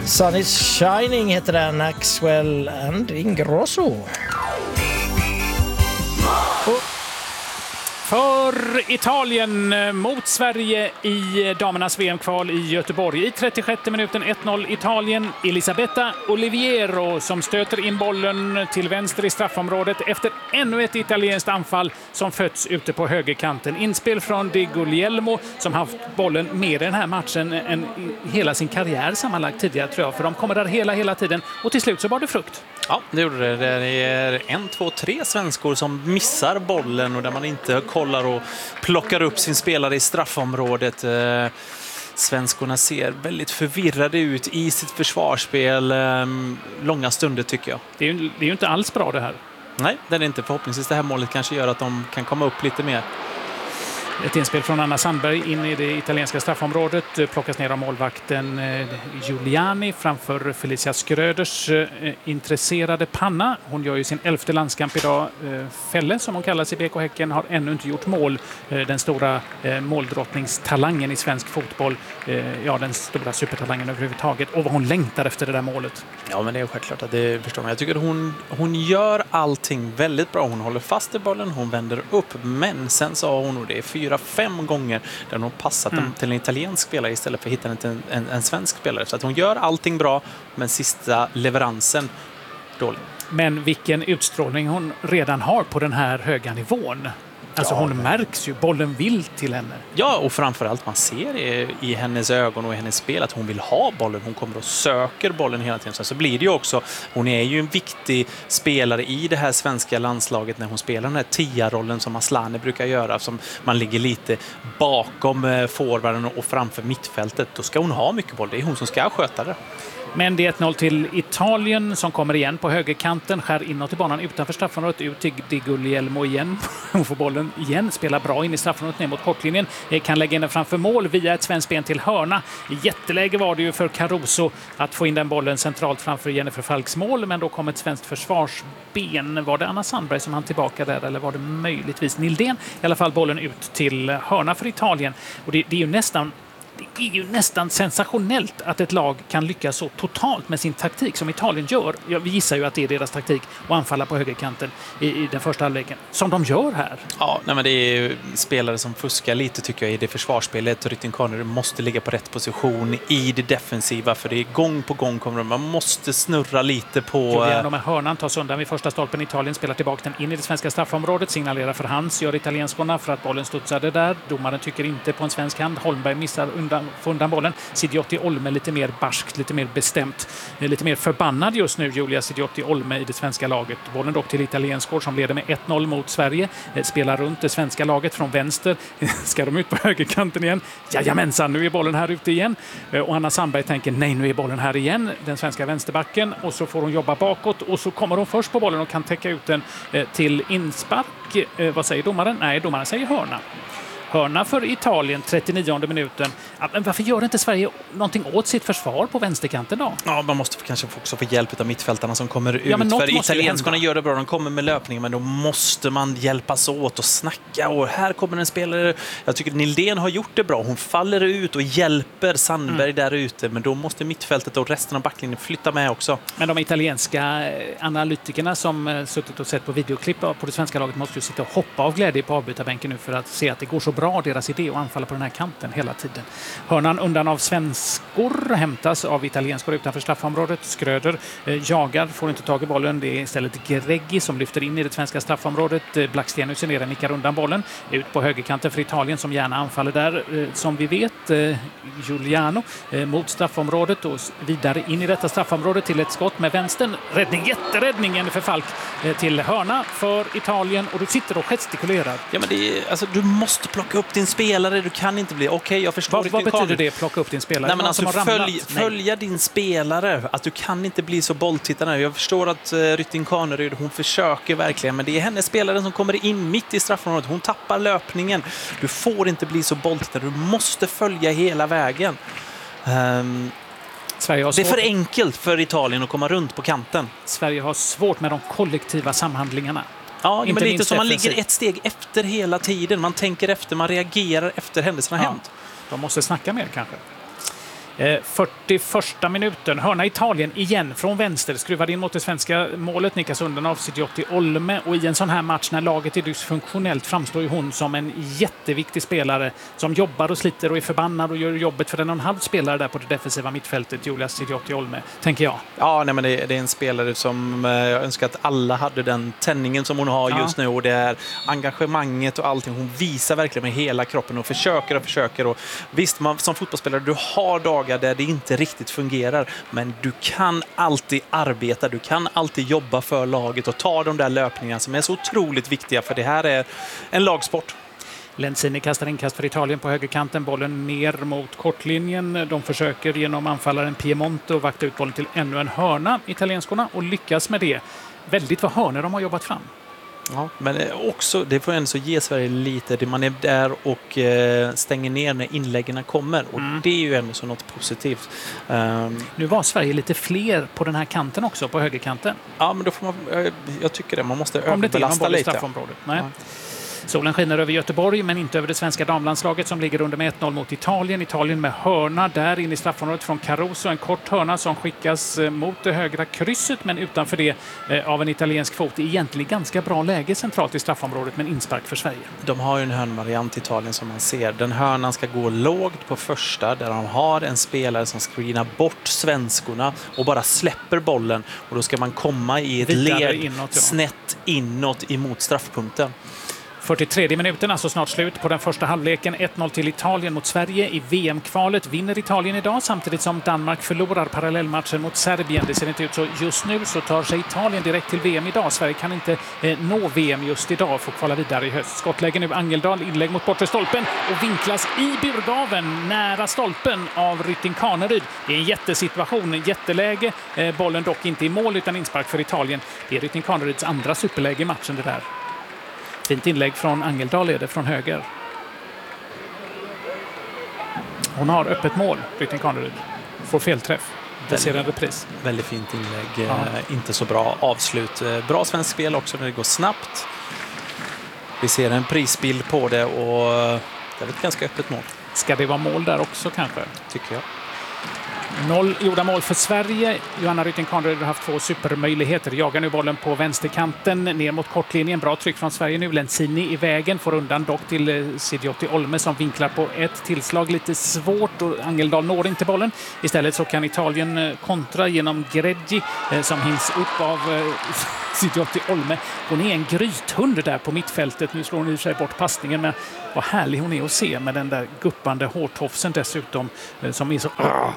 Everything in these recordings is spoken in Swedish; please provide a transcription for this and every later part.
Sun is Shining heter den, Axwell and Ingrosso. För Italien mot Sverige i damernas VM-kval i Göteborg. I 36 minuten 1-0 Italien. Elisabetta Oliviero som stöter in bollen till vänster i straffområdet efter ännu ett italienskt anfall som fötts ute på högerkanten. Inspel från Di Guglielmo som haft bollen mer i den här matchen än hela sin karriär sammanlagt tidigare, tror jag. För de kommer där hela tiden och till slut så var det frukt. Ja, det gjorde det. Det är 1, 2, 3 svenskor som missar bollen och där man inte kollar och plockar upp sin spelare i straffområdet. Svenskorna ser väldigt förvirrade ut i sitt försvarsspel långa stunder, tycker jag. Det är ju inte alls bra det här. Nej, det är inte. Förhoppningsvis det här målet kanske gör att de kan komma upp lite mer. Ett inspel från Anna Sandberg in i det italienska straffområdet. Plockas ner av målvakten Giuliani framför Felicia Skröders intresserade panna. Hon gör ju sin 11:e landskamp idag. Fälle, som hon kallas i BK Häcken, har ännu inte gjort mål. Den stora måldrottningstalangen i svensk fotboll. Ja, den stora supertalangen överhuvudtaget. Och vad hon längtar efter det där målet. Ja, men det är självklart att det förstår man. Jag tycker att hon gör allting väldigt bra. Hon håller fast i bollen, hon vänder upp. Men sen sa hon, och det är 4-5 gånger där hon passat till en italiensk spelare istället för att hitta en svensk spelare. Så att hon gör allting bra, men sista leveransen dålig. Men vilken utstrålning hon redan har på den här höga nivån. Alltså hon märks ju, bollen vill till henne. Ja, och framförallt man ser i hennes ögon och i hennes spel att hon vill ha bollen. Hon kommer och söker bollen hela tiden. Så blir det ju också, hon är ju en viktig spelare i det här svenska landslaget när hon spelar den här 10-rollen som Aslani brukar göra. Som man ligger lite bakom forwarden och framför mittfältet. Då ska hon ha mycket boll. Det är hon som ska sköta det. Men det är 1-0 till Italien som kommer igen på högerkanten. Skär inåt i banan utanför straffområdet, ut till Di Guglielmo igen. Hon får bollen igen, spelar bra in i straffområdet ner mot kortlinjen. Kan lägga in den framför mål via ett svenskt ben till hörna. Jätteläge var det ju för Caruso att få in den bollen centralt framför Jennifer Falks mål. Men då kom ett svenskt försvarsben. Var det Anna Sandberg som han tillbaka där eller var det möjligtvis Nildén? I alla fall bollen ut till hörna för Italien. Och det är ju nästan sensationellt att ett lag kan lyckas så totalt med sin taktik som Italien gör. Vi gissar ju att det är deras taktik att anfalla på högerkanten i den första halvleken. Som de gör här. Ja, nej, men det är ju spelare som fuskar lite tycker jag i det försvarsspelet. Rytting Connery måste ligga på rätt position i det defensiva för det är gång på gång kommer man måste snurra lite på... Juliano med hörnan tas undan vid första stolpen. Italien spelar tillbaka den in i det svenska straffområdet. Signalerar för hands, gör italienskorna för att bollen studsade där. Domaren tycker inte på en svensk hand. Holmberg missar få undan bollen. Sidiotti Olme lite mer barskt, lite mer bestämt, lite mer förbannad just nu, Julia Sidiotti Olme i det svenska laget. Bollen dock till italienskor som leder med 1-0 mot Sverige. Spelar runt det svenska laget från vänster. Ska de ut på högerkanten igen? Jajamensan, nu är bollen här ute igen. Och Anna Sandberg tänker, nej, nu är bollen här igen. Den svenska vänsterbacken. Och så får hon jobba bakåt och så kommer hon först på bollen och kan täcka ut den till inspark. Vad säger domaren? Nej, domaren säger hörna. Hörna för Italien, 39:e minuten. Ja, men varför gör inte Sverige någonting åt sitt försvar på vänsterkanten då? Ja, man måste kanske också få hjälp av mittfältarna som kommer ut. Ja, för italienskorna gör det bra, de kommer med löpning, men då måste man hjälpas åt och snacka. Och här kommer en spelare, jag tycker Nildén har gjort det bra. Hon faller ut och hjälper Sandberg där ute, men då måste mittfältet och resten av backlinjen flytta med också. Men de italienska analytikerna som suttit och sett på videoklipp på det svenska laget måste ju sitta och hoppa av glädje på avbytarbänken nu för att se att det går så bra deras idé att anfalla på den här kanten hela tiden. Hörnan undan av svenskor hämtas av italienskor utanför straffområdet. Skröder jagar, får inte tag i bollen. Det är istället Greggi som lyfter in i det svenska straffområdet. Blackstenius är nere, nickar undan bollen. Ut på högerkanten för Italien som gärna anfaller där. Som vi vet, Giuliano mot straffområdet och vidare in i detta straffområde till ett skott med vänstern. Räddning, jätteräddningen för Falk till hörna för Italien och du sitter och gestikulerar. Ja, men det är, alltså, du måste plocka upp din spelare, du kan inte bli jag förstår. Vad betyder det, plocka upp din spelare? Nej, men alltså, följa din spelare, att du kan inte bli så bolltittande. Jag förstår att Rytting Kaneryd, hon försöker verkligen, men det är hennes spelare som kommer in mitt i straffområdet, hon tappar löpningen. Du får inte bli så bolltittande, du måste följa hela vägen. Det är för enkelt för Italien att komma runt på kanten. Sverige har svårt med de kollektiva samhandlingarna. Ja, men lite som man ligger ett steg efter hela tiden. Man tänker efter, man reagerar efter händelserna hänt. De måste snacka mer kanske. 41 minuten. Hörna Italien igen från vänster. Skruvad in mot det svenska målet. Nickas undan av Sidiotti Olme. Och i en sån här match när laget är dysfunktionellt framstår ju hon som en jätteviktig spelare som jobbar och sliter och är förbannad och gör jobbet för den och en halv spelare där på det defensiva mittfältet, Julia Sidiotti Olme, tänker jag. Ja, nej, men det är en spelare som jag önskar att alla hade den tändningen som hon har just nu, och det är engagemanget och allting. Hon visar verkligen med hela kroppen och försöker. Och visst, man som fotbollsspelare, du har dagar där det inte riktigt fungerar, men du kan alltid arbeta, du kan alltid jobba för laget och ta de där löpningarna som är så otroligt viktiga, för det här är en lagsport. Lenzini kastar inkast för Italien på högerkanten. Bollen ner mot kortlinjen. De försöker genom anfallaren Piemonte och vakta ut bollen till ännu en hörna, italienskorna, och lyckas med det. Väldigt vad hörnor de har jobbat fram. Ja, men också, det får ändå så ge Sverige lite. Man är där och stänger ner när inläggen kommer. Och det är ju ändå så något positivt. Nu var Sverige lite fler på den här kanten också, på högerkanten. Ja, men då får man, jag tycker det. Man måste överbelasta lite. Nej. Ja. Solen skiner över Göteborg, men inte över det svenska damlandslaget som ligger under med 1-0 mot Italien. Italien med hörna där in i straffområdet från Caruso. En kort hörna som skickas mot det högra krysset, men utanför det av en italiensk fot. Egentligen ganska bra läge centralt i straffområdet, men inspark för Sverige. De har ju en hörnvariant i Italien som man ser. Den hörnan ska gå lågt på första, där de har en spelare som screenar bort svenskorna och bara släpper bollen. Och då ska man komma i ett led inåt, snett inåt emot straffpunkten. 43 minuten, alltså snart slut på den första halvleken. 1-0 till Italien mot Sverige i VM-kvalet. Vinner Italien idag samtidigt som Danmark förlorar parallellmatchen mot Serbien. Det ser inte ut så just nu, så tar sig Italien direkt till VM idag. Sverige kan inte nå VM just idag, får kvala vidare i höst. Skottläge nu, Angeldal, inlägg mot bortre stolpen och vinklas i burgaven nära stolpen av Rytting Kaneryd. Det är en jättesituation, en jätteläge. Bollen dock inte i mål utan inspark för Italien. Det är Rytting Kaneryds andra superläge i matchen det där. Fint inlägg från Angeldal är det från höger. Hon har öppet mål, Rytting Kaneryd. Får felträff. Det ser en repris. Väldigt fint inlägg. Ja. Inte så bra avslut. Bra svensk spel också när det går snabbt. Vi ser en prisbild på det och det är ett ganska öppet mål. Ska det vara mål där också kanske? Tycker jag. 0 gjorda mål för Sverige. Johanna Rytting Kaneryd har haft 2 supermöjligheter. Jagar nu bollen på vänsterkanten ner mot kortlinjen. Bra tryck från Sverige nu. Lenzini i vägen. Får undan dock till Sidiotti Olme som vinklar på ett tillslag. Lite svårt och Angeldal når inte bollen. Istället så kan Italien kontra genom Greggi som hinns upp av Sidiotti Olme. Hon är en grythund där på mittfältet. Nu slår hon i sig bort passningen, men vad härlig hon är att se med den där guppande hårtofsen dessutom som är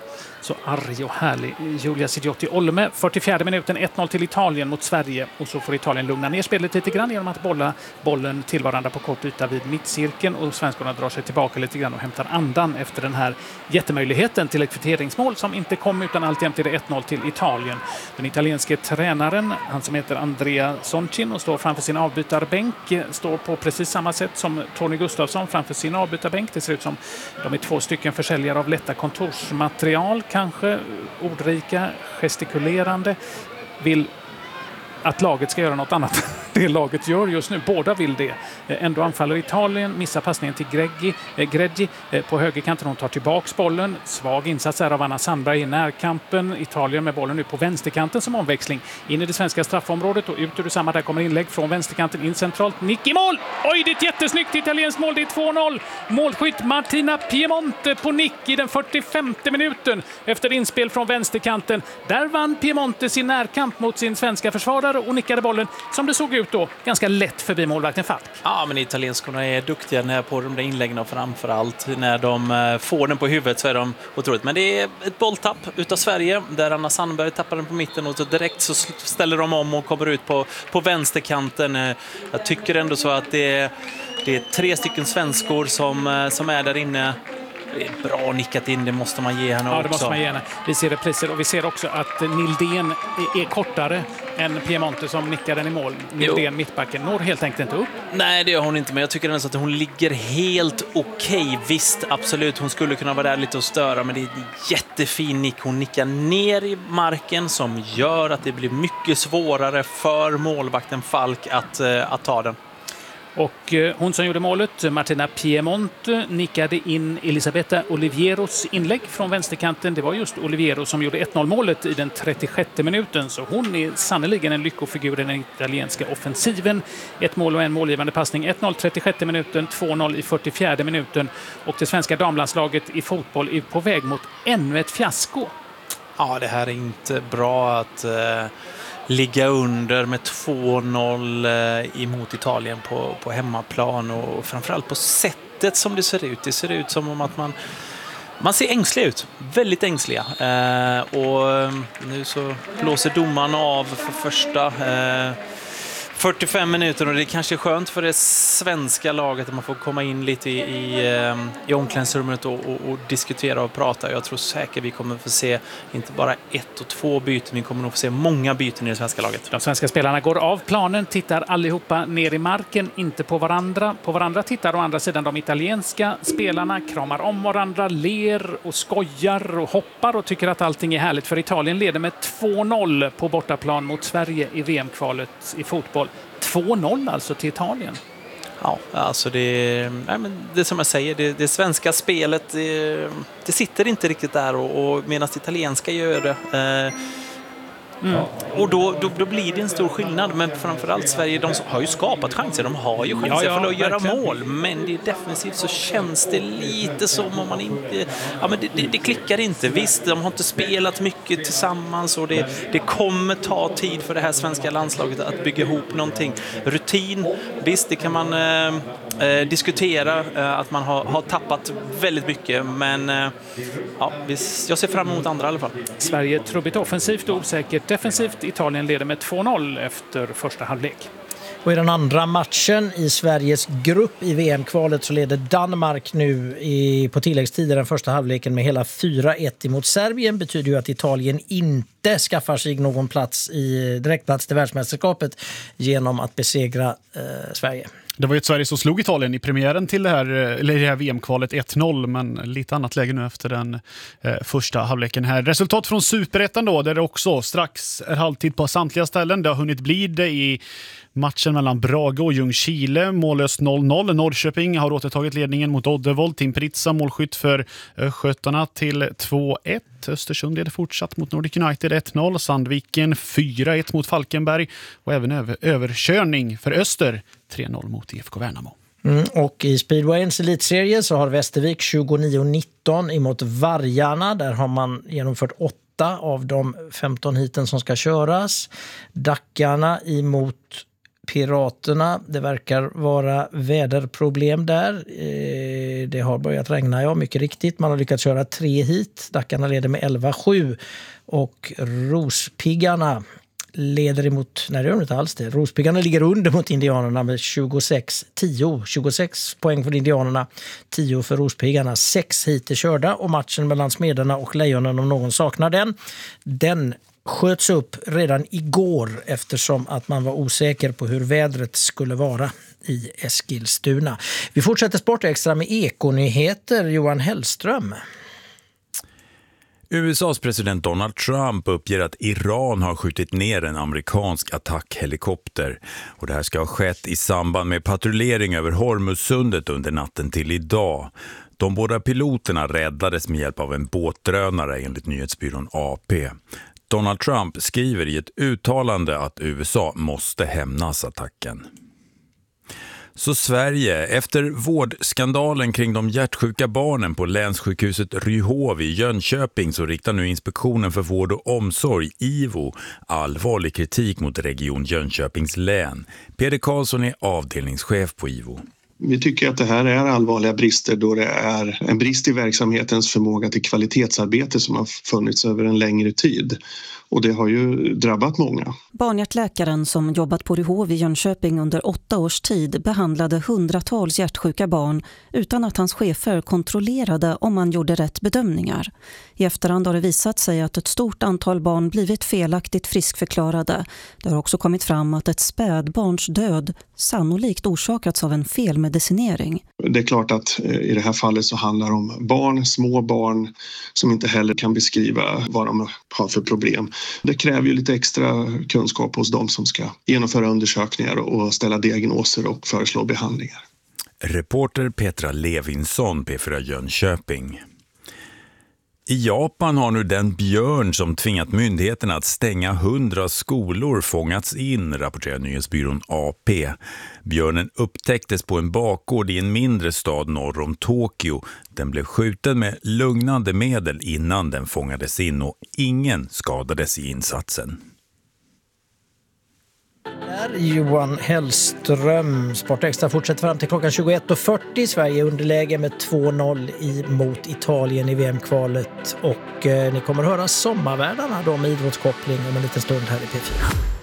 så arg och härlig. Julia Sidiotti Olme, 44 minuten, 1-0 till Italien mot Sverige. Och så får Italien lugna ner spelet lite grann genom att bolla bollen till varandra på kort yta vid mittcirkeln. Och svenskarna drar sig tillbaka lite grann och hämtar andan efter den här jättemöjligheten till ett kvitteringsmål som inte kom, utan alltjämt är det 1-0 till Italien. Den italienske tränaren, han som heter Andrea Soncin och står framför sin avbytarbänk, står på precis samma sätt som Tony Gustafsson framför sin avbytarbänk. Det ser ut som de är 2 stycken försäljare av lätta kontorsmaterial, kanske ordrika, gestikulerande, vill att laget ska göra något annat. Det laget gör just nu. Båda vill det. Ändå anfaller Italien, missar passningen till Greggi på högerkanten. Hon tar tillbaks bollen. Svag insats här av Anna Sandberg i närkampen. Italien med bollen nu på vänsterkanten som omväxling. In i det svenska straffområdet och ut ur det samma. Där kommer inlägg från vänsterkanten in centralt. Nick i mål! Oj, det är ett jättesnyggt italienskt mål. Det är 2-0. Målskytt Martina Piemonte på nick i den 45 minuten efter inspel från vänsterkanten. Där vann Piemonte sin närkamp mot sin svenska försvarare och nickade bollen, som det såg ut då, ganska lätt förbi målvakten Falk. Ja, men italienskorna är duktiga när på de där inläggen och framförallt när de får den på huvudet så är de otroligt. Men det är ett bolltapp utav Sverige där Anna Sandberg tappar den på mitten och så direkt så ställer de om och kommer ut på vänsterkanten. Jag tycker ändå så att det är 3 stycken svenskor som är där inne. Det är bra nickat in, det måste man ge henne också. Ja, det måste man ge henne. Vi ser repriser och vi ser också att Nildén är kortare än Piemonte som nickar den i mål. Nildén, mittbacken, når helt enkelt inte upp. Nej, det gör hon inte, men jag tycker att hon ligger helt okej. Visst, absolut, hon skulle kunna vara där lite och störa, men det är en jättefin nick. Hon nickar ner i marken som gör att det blir mycket svårare för målvakten Falk att ta den. Och hon som gjorde målet, Martina Piemonte, nickade in Elisabetta Olivieros inlägg från vänsterkanten. Det var just Oliviero som gjorde 1-0-målet i den 36 minuten. Så hon är sannoliken en lyckofigur i den italienska offensiven. 1 mål och en målgivande passning. 1-0 36 minuten, 2-0 i 44 minuten. Och det svenska damlandslaget i fotboll är på väg mot ännu ett fiasko. Ja, det här är inte bra att ligga under med 2-0 emot Italien på hemmaplan, och framförallt på sättet som det ser ut. Det ser ut som om att man ser ängslig ut, väldigt ängsliga. Och nu så blåser domaren av för första 45 minuter, och det är kanske skönt för det svenska laget att man får komma in lite i omklädningsrummet och diskutera och prata. Jag tror säkert vi kommer få se inte bara 1 och 2 byten, vi kommer nog få se många byten i det svenska laget. De svenska spelarna går av planen, tittar allihopa ner i marken, inte på varandra. På varandra tittar å andra sidan de italienska spelarna, kramar om varandra, ler och skojar och hoppar och tycker att allting är härligt. För Italien leder med 2-0 på bortaplan mot Sverige i VM-kvalet i fotboll. 2-0 alltså till Italien. Ja, alltså det som jag säger, det svenska spelet, det sitter inte riktigt där, och medan det italienska gör det. Och då blir det en stor skillnad. Men framförallt Sverige, de har ju skapat chanser. De har ju chanser för att göra mål. Men det är defensivt så känns det lite som om man inte... Ja, men det klickar inte. Visst, de har inte spelat mycket tillsammans, och det kommer ta tid för det här svenska landslaget att bygga ihop någonting. Rutin, visst, det kan man diskutera, att man har tappat väldigt mycket. Men ja, jag ser fram emot andra i alla fall. Sverige trubbigt offensivt och osäkert defensivt. Italien leder med 2-0 efter första halvlek. Och i den andra matchen i Sveriges grupp i VM-kvalet så leder Danmark nu på tilläggstid den första halvleken med hela 4-1 emot Serbien. Betyder ju att Italien inte skaffar sig någon direktplats till världsmästerskapet genom att besegra Sverige. Det var ju ett Sverige som slog Italien i premiären till det här VM-kvalet 1-0, men lite annat läge nu efter den första halvleken här. Resultat från Superettan då, där det också strax är halvtid på samtliga ställen. Det har hunnit bli det i matchen mellan Brage och Ljungskile, mållöst 0-0. Norrköping har återtagit ledningen mot Oddevold. Tim Pritsa, målskytt för Skötarna, till 2-1. Östersund leder fortsatt mot Nordic United 1-0. Sandviken 4-1 mot Falkenberg, och även överkörning för Öster 3-0 mot IFK Värnamo. Och i Speedwayens elitserie så har Västervik 29-19 emot Vargarna. Där har man genomfört 8 av de 15 hiten som ska köras. Dackarna emot Piraterna. Det verkar vara väderproblem där. Det har börjat regna, ja, mycket riktigt. Man har lyckats köra 3 hit. Dackarna leder med 11-7. Och Rospiggarna leder emot... Nej, det gör de inte alls det. Rospiggarna ligger under mot Indianerna med 26-10. 26 poäng för Indianerna, 10 för Rospiggarna. 6 hit är körda, och matchen mellan Smederna och Lejonen, om någon saknar den sköts upp redan igår eftersom att man var osäker på hur vädret skulle vara i Eskilstuna. Vi fortsätter Sportextra med ekonyheter. Johan Hellström. USAs president Donald Trump uppger att Iran har skjutit ner en amerikansk attackhelikopter. Och det här ska ha skett i samband med patrullering över Hormuzsundet under natten till idag. De båda piloterna räddades med hjälp av en båtdrönare enligt nyhetsbyrån AP. Donald Trump skriver i ett uttalande att USA måste hämnas attacken. Så Sverige, efter vårdskandalen kring de hjärtsjuka barnen på länssjukhuset Ryhov i Jönköping, så riktar nu Inspektionen för vård och omsorg, IVO, allvarlig kritik mot Region Jönköpings län. Peder Karlsson är avdelningschef på IVO. Vi tycker att det här är allvarliga brister då det är en brist i verksamhetens förmåga till kvalitetsarbete som har funnits över en längre tid. Och det har ju drabbat många. Barnhjärtläkaren som jobbat på Ryhov i Jönköping under 8 års tid behandlade hundratals hjärtsjuka barn utan att hans chefer kontrollerade om man gjorde rätt bedömningar. I efterhand har det visat sig att ett stort antal barn blivit felaktigt friskförklarade. Det har också kommit fram att ett spädbarns död sannolikt orsakats av en felmedicinering medicinering. Det är klart att i det här fallet så handlar det om barn, små barn som inte heller kan beskriva vad de har för problem. Det kräver ju lite extra kunskap hos de som ska genomföra undersökningar och ställa diagnoser och föreslå behandlingar. Reporter Petra Levinsson, P4 Jönköping. I Japan har nu den björn som tvingat myndigheterna att stänga 100 skolor fångats in, rapporterar nyhetsbyrån AP. Björnen upptäcktes på en bakgård i en mindre stad norr om Tokyo. Den blev skjuten med lugnande medel innan den fångades in och ingen skadades i insatsen. Johan Hellström. Sportextra fortsätter fram till klockan 21.40. Sverige underläge med 2-0 mot Italien i VM-kvalet. Och ni kommer höra sommarvärdarna då med idrottskoppling om en liten stund här i P4.